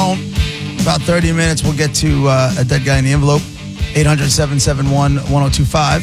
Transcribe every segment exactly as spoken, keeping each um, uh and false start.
phone. About thirty minutes, we'll get to uh, a dead guy in the envelope. eight hundred, seven seven one, one oh two five.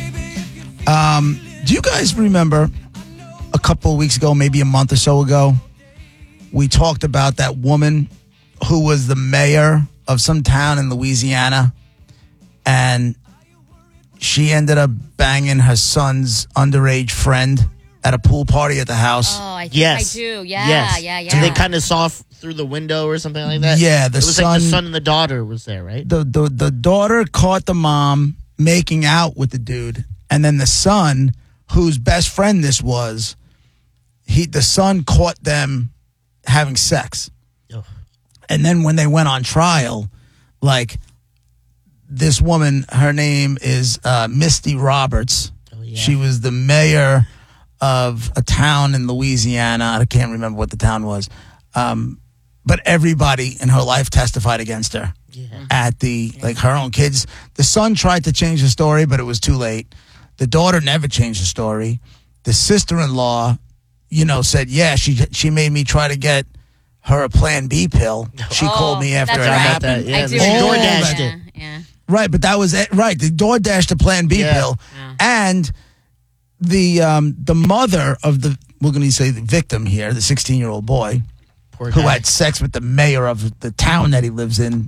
Um, do you guys remember a couple of weeks ago, maybe a month or so ago, we talked about that woman who was the mayor of some town in Louisiana, and she ended up banging her son's underage friend at a pool party at the house? Oh, I think Yes. I do. Yeah, yes. yeah, yeah. So they kind of saw f- through the window or something like that? Yeah, the It was son, like the son and the daughter was there, right? The, the, the daughter caught the mom making out with the dude, and then the son, whose best friend this was, he the son caught them having sex. Ugh. And then when they went on trial, like, this woman, her name is uh, Misty Roberts. Oh, yeah. She was the mayor of a town in Louisiana. I can't remember what the town was. Um, but everybody in her life testified against her Yeah. at the, like, her own kids. The son tried to change the story, but it was too late. The daughter never changed the story. The sister-in-law, you know, said, yeah, she she made me try to get her a Plan B pill. She Oh, called me after it that's right. happened. That, yeah, I do she remember All DoorDashed that. it. Yeah, yeah. Right, but that was it. Right. The DoorDash the Plan B Yeah. pill. Yeah. And the um, the mother of the, we're going to say the victim here, the sixteen-year-old boy, Poor who guy. had sex with the mayor of the town that he lives in.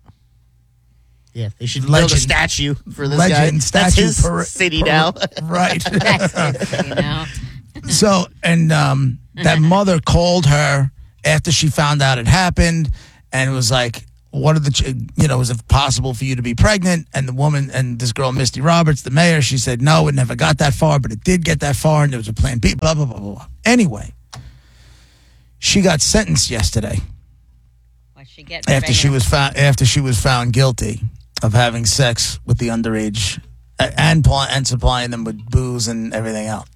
Yeah, they should Legend. build a statue for this Legend guy. That's statue his per- city per- now. Right. That's it, you know. So, and um, that mother called her after she found out it happened and was like, what are the, ch- you know, is it possible for you to be pregnant? And the woman, and this girl, Misty Roberts, the mayor, she said, no, it never got that far, but it did get that far, and there was a Plan B, blah, blah, blah, blah, blah. Anyway, she got sentenced yesterday What she get? after she was found, after she was found guilty of having sex with the underage a- and, pl- and supplying them with booze and everything else.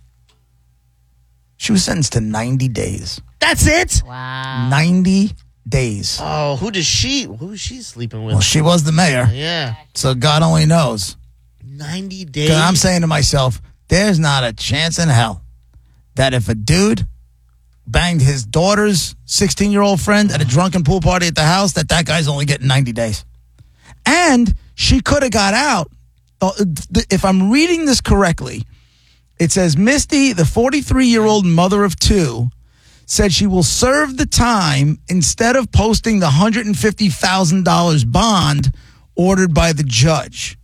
She was sentenced to ninety days. That's it? Wow. ninety days. Oh, who does she, who is she sleeping with? Well, she was the mayor, yeah. so God only knows. ninety days. 'Cause I'm saying to myself, there's not a chance in hell that if a dude banged his daughter's sixteen-year-old friend at a drunken pool party at the house, that that guy's only getting ninety days. And she could have got out. Uh, th- If I'm reading this correctly, it says Misty, the forty-three-year-old mother of two, said she will serve the time instead of posting the one hundred fifty thousand dollars bond ordered by the judge.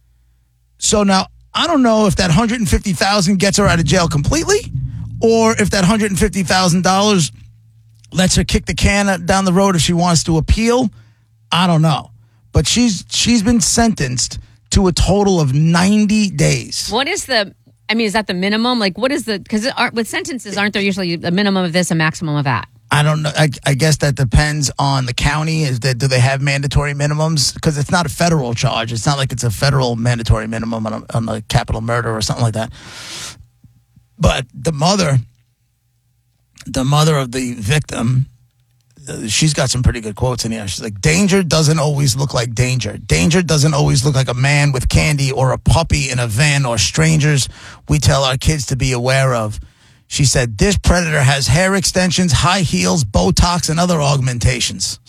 So now, I don't know if that one hundred fifty thousand dollars gets her out of jail completely, or if that one hundred fifty thousand dollars lets her kick the can down the road if she wants to appeal. I don't know. But she's she's been sentenced to a total of ninety days. What is the? I mean, is that the minimum? Like, what is the? Because with sentences, aren't there usually a minimum of this, a maximum of that? I don't know. I, I guess that depends on the county. Is that do they have mandatory minimums? Because it's not a federal charge. It's not like it's a federal mandatory minimum on a, on a capital murder or something like that. But the mother, the mother of the victim, uh, she's got some pretty good quotes in here. She's like, danger doesn't always look like danger. Danger doesn't always look like a man with candy or a puppy in a van or strangers we tell our kids to be aware of. She said, this predator has hair extensions, high heels, Botox, and other augmentations.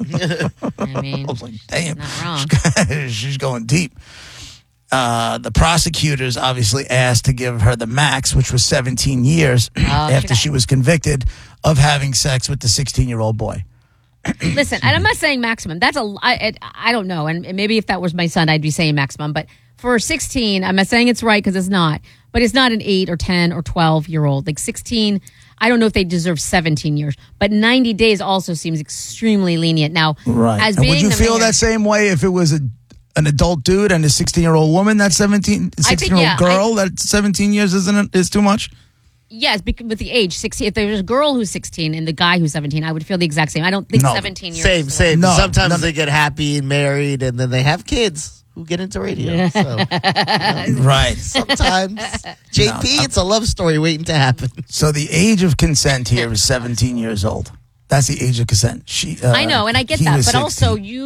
I mean, I was like, damn. not wrong. She's going deep. Uh, the prosecutors obviously asked to give her the max, which was seventeen years after she was convicted of having sex with the sixteen-year-old boy. Listen, and I'm not saying maximum. That's a. I, I don't know, and maybe if that was my son, I'd be saying maximum. But for sixteen, I'm not saying it's right because it's not. But it's not an eight or ten or twelve year old. Like sixteen, I don't know if they deserve seventeen years. But ninety days also seems extremely lenient. Now, Right. as And being would you the feel mayor- that same way if it was a an adult dude and a sixteen-year-old woman? That seventeen, sixteen-year-old yeah, girl, that seventeen years isn't is too much? Yes, because with the age sixteen. If there's a girl who's sixteen and the guy who's seventeen, I would feel the exact same. I don't think No. seventeen years. Same, is same. No, Sometimes no. they get happy and married, and then they have kids who get into radio. So Right. sometimes, J P, No, it's a love story waiting to happen. So the age of consent here is seventeen years old. That's the age of consent. She, uh, I know, and I get he that, was but also sixteen. you.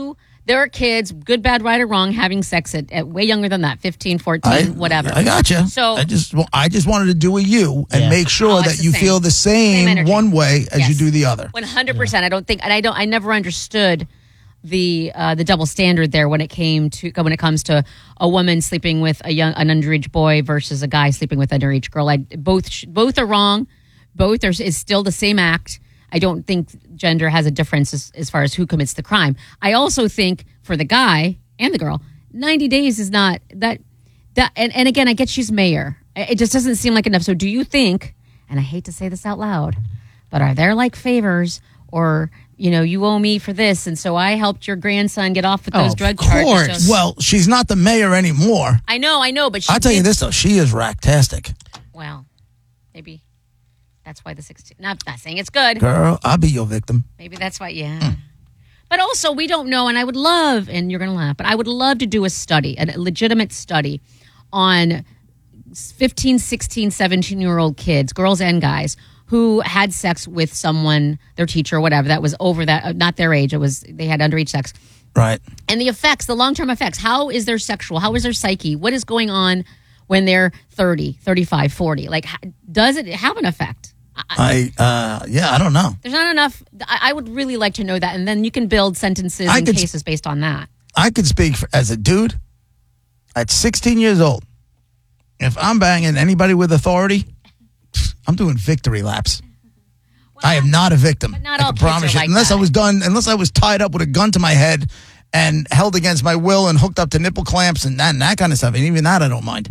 there are kids, good, bad, right, or wrong, having sex at, at way younger than that, fifteen, fourteen, I, whatever. I got you. So- I just I just wanted to do a you and Yeah. make sure Oh, it's that the you same. feel the same, Same energy. one way as Yes. you do the other. one hundred percent. I don't think, and I don't, I never understood the uh, the double standard there when it came to when it comes to a woman sleeping with a young an underage boy versus a guy sleeping with an underage girl. I both sh- both are wrong. Both are is still the same act. I don't think gender has a difference as, as far as who commits the crime. I also think for the guy and the girl, ninety days is not that that. And, and again, I get she's mayor. It just doesn't seem like enough. So do you think? And I hate to say this out loud, but are there like favors or, you know, you owe me for this, and so I helped your grandson get off with those Oh, drug of charges. course. So- Well, she's not the mayor anymore. I know, I know, but she I'll tell you did- this though, she is racktastic. Well, maybe that's why the sixteen. Not, not saying it's good. Girl, I'll be your victim. Maybe that's why, yeah. But also, we don't know, and I would love, and you're going to laugh, but I would love to do a study, a legitimate study on fifteen, sixteen, seventeen-year-old kids, girls and guys, who had sex with someone, their teacher or whatever, that was over that, uh, not their age, it was, they had underage sex. Right. And the effects, the long-term effects. How is their sexual? How is their psyche? What is going on when they're thirty, thirty-five, forty? Like, h- does it have an effect? I, I uh yeah, I don't know. there's not enough. I, I would really like to know that. And then you can build sentences I and could- cases based on that. I could speak for, as a dude at sixteen years old. If I'm banging anybody with authority, I'm doing victory laps. I am not a victim. But not I all can kids are promise you. like unless I that. was done, unless I was tied up with a gun to my head and held against my will and hooked up to nipple clamps and that, and that kind of stuff. And even that, I don't mind.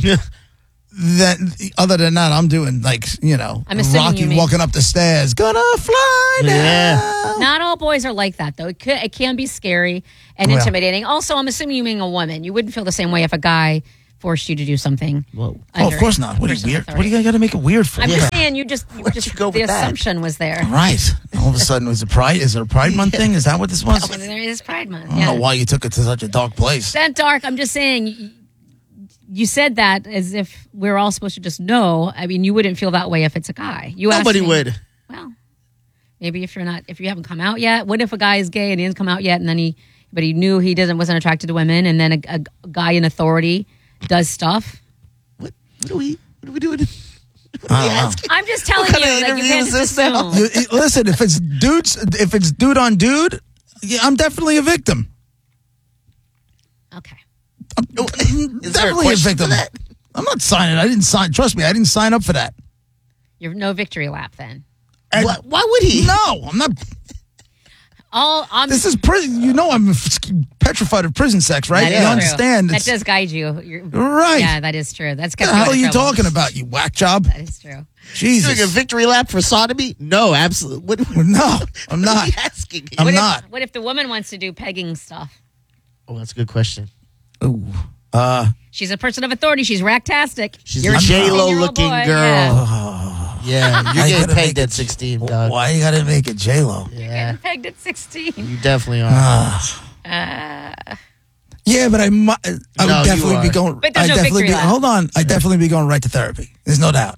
Then, other than that, I'm doing like you know, I'm assuming Rocky you mean- walking up the stairs, gonna fly now. Yeah. Not all boys are like that, though. It, could, it can be scary and Well. intimidating. Also, I'm assuming you mean a woman. You wouldn't feel the same way if a guy forced you to do something. Whoa. Oh, of under course not. What are you person's weird? What authority. do you got to make it weird for? I'm Yeah. just saying, you just, you Where'd just you go the with that? assumption was there. Right. All of a sudden, was it Pride? Is it a Pride Month thing? Is that what this was? Well, there is Pride Month. I don't Yeah. know why you took it to such a dark place. That dark. I'm just saying. You, you said that as if we're all supposed to just know. I mean, you wouldn't feel that way if it's a guy. You asked Nobody me- would. Well, maybe if you're not, if you haven't come out yet. What if a guy is gay and he hasn't come out yet, and then he, but he knew he doesn't wasn't attracted to women, and then a, a guy in authority does stuff. What, what are we? What are we doing? What I are we don't know. asking? I'm just telling What you kind of that you interview can't is just this now? assume. You- you- listen, if it's dudes, if it's dude on dude, yeah, I'm definitely a victim. Okay. I'm Oh, Is there a definitely a question victim. for that? I'm not signing. I didn't sign. Trust me, I didn't sign up for that. You're no victory lap then. And- Why, why would he? No, I'm not. All I'm. This is prison. You know, I'm petrified of prison sex, right? that You is true. understand? That It's- does guide you. You're, Right. Yeah, that is true. That's What got the hell are you talking about, you whack job? That is true. Jesus. Doing a victory lap for sodomy? No, absolutely. What, what No, I'm are not. we asking? I'm what not. If, what if the woman wants to do pegging stuff? Oh, that's a good question. Ooh. Uh, She's a person of authority. She's racktastic. She's You're a J Lo sixteen-year-old looking boy. girl. Yeah. Yeah, I you're getting gotta pegged make at it- sixteen, dog. why you gotta make it J Lo? Yeah, Getting pegged at sixteen. you definitely are. Ah. Yeah, but I, mu- I would No, you definitely be are. going. But there's I'd no definitely victory be, lap. Hold on, I definitely be going right to therapy. There's no doubt.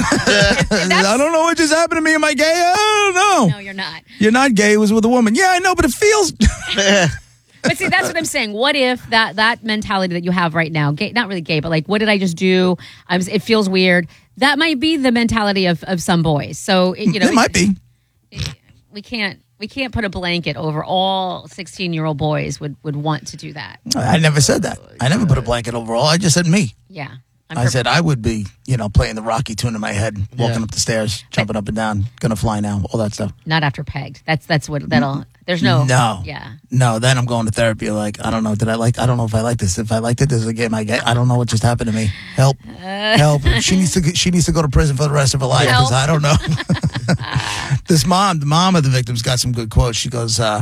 I don't know what just happened to me. Am I gay? I don't know. No, you're not. You're not gay. It was with a woman. Yeah, I know, but it feels. But see, that's what I'm saying. What if that that mentality that you have right now, gay, not really gay, but like, what did I just do? I'm, it feels weird. That might be the mentality of, of some boys. So it, you know, it might be. we can't we can't put a blanket over all sixteen year old boys would would want to do that. I never said that. I never put a blanket over all. I just said me. Yeah, I'm I per- said I would be, you know, playing the Rocky tune in my head, walking Yeah. up the stairs, jumping up and down, gonna fly now, all that stuff. not after pegged. That's that's what that'll. There's no. No. Yeah. No, then I'm going to therapy. Like, I don't know. Did I like, I don't know if I like this. If I liked it, this is a game I get. I don't know what just happened to me. Help. Help. She needs to, she needs to go to prison for the rest of her life because Help. I don't know. This mom, the mom of the victim's got some good quotes. She goes, uh,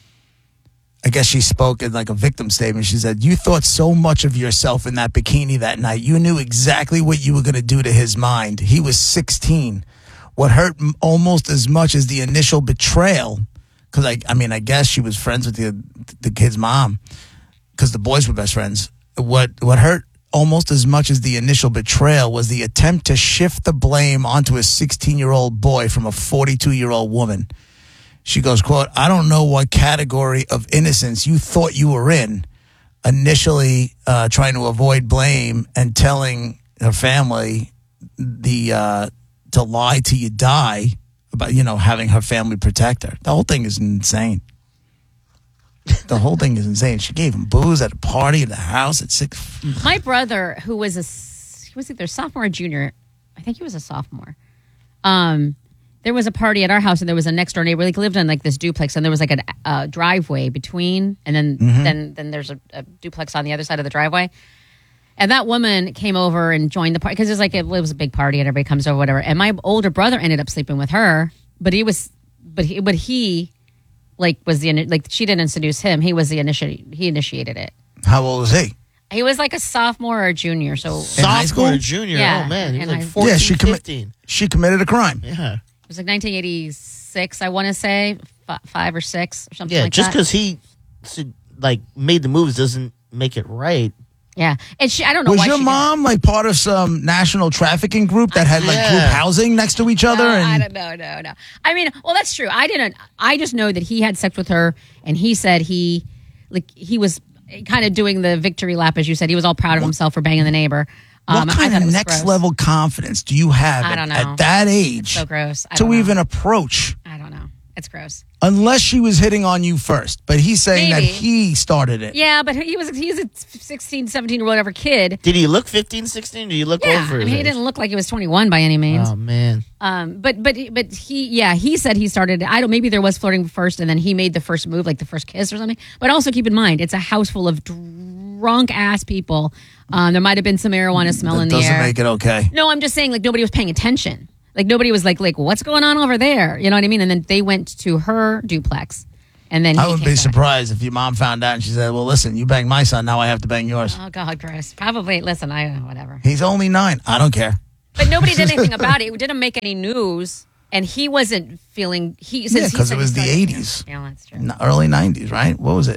I guess she spoke in like a victim statement. She said, "You thought so much of yourself in that bikini that night. You knew exactly what you were going to do to his mind. He was sixteen. What hurt m- almost as much as the initial betrayal, because I, I mean, I guess she was friends with the the kid's mom, because the boys were best friends. What what hurt almost as much as the initial betrayal was the attempt to shift the blame onto a sixteen-year-old boy from a forty-two-year-old woman. She goes, quote, I don't know what category of innocence you thought you were in, initially uh, trying to avoid blame and telling her family the uh, to lie till you die about, you know, having her family protect her. The whole thing is insane. The whole thing is insane. She gave him booze at a party at the house at six. My brother, who was a, he was either sophomore or junior, I think he was a sophomore. Um, there was a party at our house, and there was a next door neighbor. Like lived in like this duplex, and there was like a uh, driveway between, and then Mm-hmm. then then there's a, a duplex on the other side of the driveway. And that woman came over and joined the party because it's like it was a big party, and everybody comes over, whatever. And my older brother ended up sleeping with her, but he was, but he, but he. Like was the like she didn't seduce him. He was the initiate. He initiated it. How old was he? He was like a sophomore or a junior. So In high school? Sophomore, or junior. Yeah, Oh, man. He in was like high- fourteen, Yeah, she commi- fifteen. She committed a crime. Yeah. it was like nineteen eighty-six. I want to say f- five or six or something Yeah, like just that. because he s- like made the moves doesn't make it right. Yeah, and she. I don't know Was why your she mom like part of some national trafficking group that had like Yeah. group housing next to each Did other? it. No, I and don't know. No, no. I mean, well, that's true. I didn't. I just know that he had sex with her, and he said he, like, he was kind of doing the victory lap, as you said. He was all proud of himself for banging the neighbor. what Um, I kind thought it of was next gross. level confidence do you have I at, don't know. at that age So gross. I to don't know. even approach? I don't know. It's gross. Unless she was hitting on you first, but he's saying Maybe. that he started it. Yeah, but he was he's a sixteen, seventeen or whatever kid. Did he look fifteen, sixteen? Do you look Yeah, over I his mean, he age? didn't look like he was twenty-one by any means. Oh, man. Um, but but but he, yeah, he said he started. it. I don't. Maybe there was flirting first, and then he made the first move, like the first kiss or something. But also keep in mind, it's a house full of drunk ass people. Um, there might have been some marijuana smell That in the doesn't air. make it okay. No, I'm just saying, like nobody was paying attention. Like nobody was like, like what's going on over there? You know what I mean? And then they went to her duplex, and then I he wouldn't came be back. surprised if your mom found out and she said, well, listen, you banged my son, now I have to bang yours. Oh God, gross. Probably. Listen, I whatever. He's only nine. I don't care. But nobody did anything about it. It didn't make any news, and he wasn't feeling. He Yeah, since he because said it he was the started- eighties. Yeah, that's true. In the early nineties, right? What was it?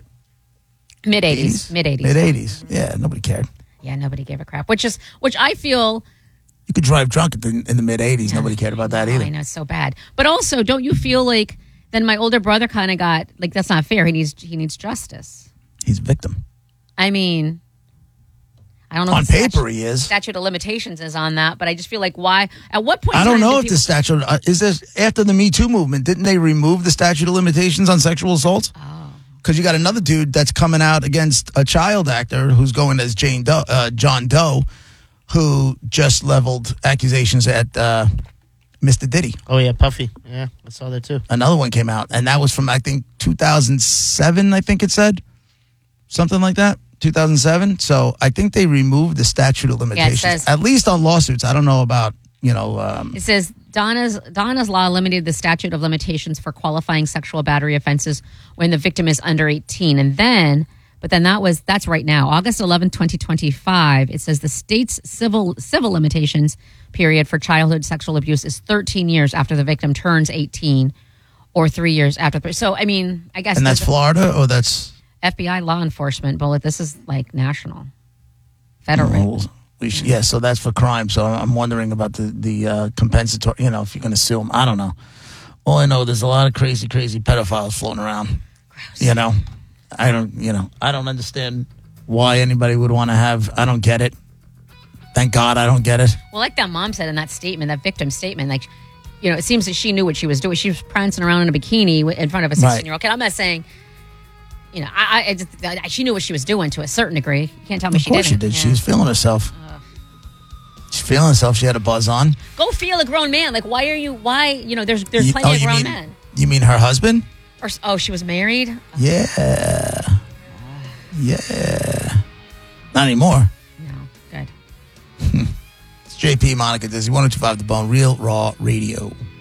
Mid eighties, mid eighties, Mid eighties. Yeah, nobody cared. Yeah, nobody gave a crap. Which is which I feel. You could drive drunk in the, in the mid eighties. Nobody cared about that Oh, I either. know it's so bad. But also, don't you feel like then my older brother kind of got like that's not fair. He needs he needs justice. He's a victim. I mean, I don't know. On if the paper, statute, he is. statute of limitations is on that, but I just feel like why? At what point? I in don't time know did if people- the statute uh, is this after the Me Too movement. Didn't they remove the statute of limitations on sexual assaults? Oh. Because you got another dude that's coming out against a child actor who's going as Jane Doe, uh, John Doe, who just leveled accusations at uh, Mister Diddy. Oh, yeah, Puffy. Yeah, I saw that too. Another one came out, and that was from I think two thousand seven. I think it said something like that. two thousand seven. So I think they removed the statute of limitations, says- at least on lawsuits. I don't know about you know. Um, It says Donna's Donna's law limited the statute of limitations for qualifying sexual battery offenses when the victim is under eighteen, and then, but then that was that's right now, August eleventh, twenty twenty-five. It says the state's civil civil limitations period for childhood sexual abuse is thirteen years after the victim turns eighteen, or three years after. The, so I mean, I guess and that's the Florida, or that's F B I law enforcement bullet. This is like national, federal. well, we should, yeah. So that's for crime. So I'm wondering about the the uh, compensatory. You know, if you're going to sue them, I don't know. All I know, there's a lot of crazy, crazy pedophiles floating around. Gross. You know, I don't. You know, I don't understand why anybody would want to have. I don't get it. Thank God I don't get it. Well, like that mom said in that statement, that victim statement, like, you know, it seems that she knew what she was doing. She was prancing around in a bikini in front of a sixteen-year-old kid. I'm not saying, you know, I, I, just, I she knew what she was doing to a certain degree. You can't tell me Of she course she didn't. did. Yeah. She was feeling herself. She's feeling herself. She had a buzz on. Go feel a grown man. Like, why are you? Why? You know, there's there's You- plenty oh, of you grown mean men. you mean her husband? Or oh, she was married. Yeah, yeah. Not anymore. No, good. It's J P Monica Dizzy, one oh two five The Bone, Real Raw Radio.